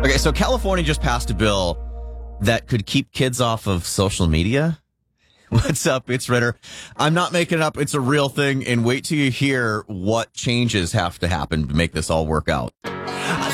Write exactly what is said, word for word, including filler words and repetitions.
Okay, so California just passed a bill that could keep kids off of social media. What's up? It's Ritter. I'm not making it up. It's a real thing. And wait till you hear what changes have to happen to make this all work out.